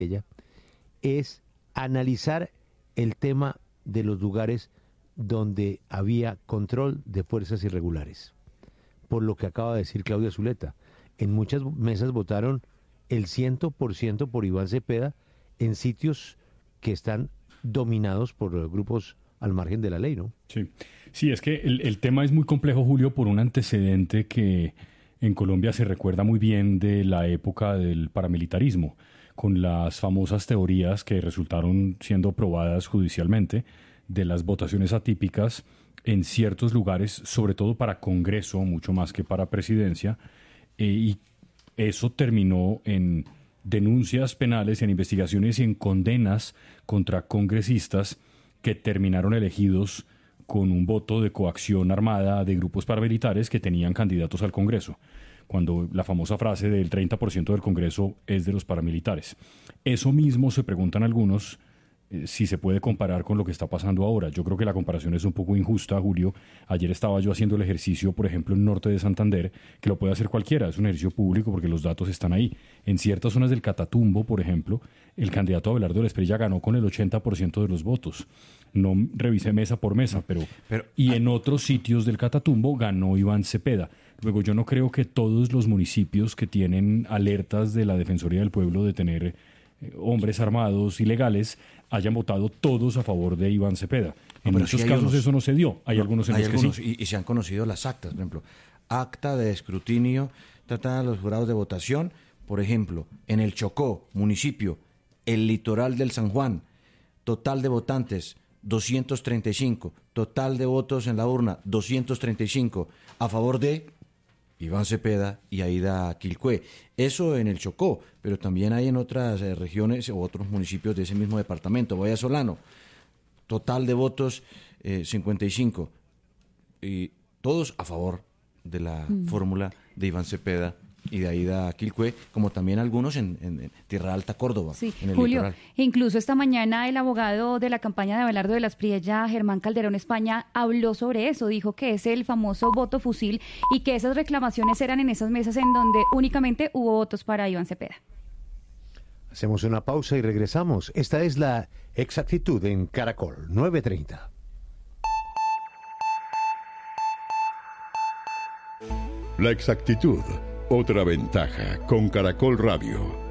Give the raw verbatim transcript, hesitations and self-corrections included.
ella, es analizar el tema de los lugares donde había control de fuerzas irregulares. Por lo que acaba de decir Claudia Zuleta, en muchas mesas votaron el cien por ciento por Iván Cepeda en sitios que están dominados por grupos al margen de la ley, ¿no? Sí, sí, es que el, el tema es muy complejo, Julio, por un antecedente que en Colombia se recuerda muy bien de la época del paramilitarismo, con las famosas teorías que resultaron siendo probadas judicialmente de las votaciones atípicas en ciertos lugares, sobre todo para Congreso, mucho más que para presidencia, eh, y eso terminó en denuncias penales, en investigaciones y en condenas contra congresistas que terminaron elegidos con un voto de coacción armada de grupos paramilitares que tenían candidatos al Congreso, cuando la famosa frase del treinta por ciento del Congreso es de los paramilitares. Eso mismo se preguntan algunos eh, si se puede comparar con lo que está pasando ahora. Yo creo que la comparación es un poco injusta, Julio. Ayer estaba yo haciendo el ejercicio, por ejemplo, en Norte de Santander, que lo puede hacer cualquiera, es un ejercicio público porque los datos están ahí. En ciertas zonas del Catatumbo, por ejemplo, el candidato Abelardo de la Espriella ganó con el ochenta por ciento de los votos. No revisé mesa por mesa, pero, pero y en otros sitios del Catatumbo ganó Iván Cepeda. Luego, yo no creo que todos los municipios que tienen alertas de la Defensoría del Pueblo de tener eh, hombres armados ilegales hayan votado todos a favor de Iván Cepeda. En no, muchos sí casos unos, eso no se dio. Hay no, algunos en hay los algunos, que sí. Y, y se han conocido las actas, por ejemplo. Acta de escrutinio tratada a los jurados de votación, por ejemplo, en el Chocó, municipio, el litoral del San Juan, total de votantes, doscientos treinta y cinco, total de votos en la urna, doscientos treinta y cinco, a favor de Iván Cepeda y Aída Quilcué. Eso en el Chocó, pero también hay en otras eh, regiones o otros municipios de ese mismo departamento. Guayasolano, total de votos eh, cincuenta y cinco, y todos a favor de la mm. fórmula de Iván Cepeda y de Aída Quilcué, como también algunos en, en, en Tierra Alta, Córdoba, sí, en el Julio, litoral. Incluso esta mañana el abogado de la campaña de Abelardo de la Espriella, Germán Calderón España, habló sobre eso, dijo que es el famoso voto fusil y que esas reclamaciones eran en esas mesas en donde únicamente hubo votos para Iván Cepeda. Hacemos una pausa y regresamos. Esta es La Exactitud en Caracol, nueve treinta. La Exactitud, otra ventaja con Caracol Radio.